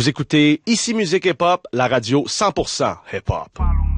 Vous écoutez Ici Musique Hip Hop, la radio 100% hip hop.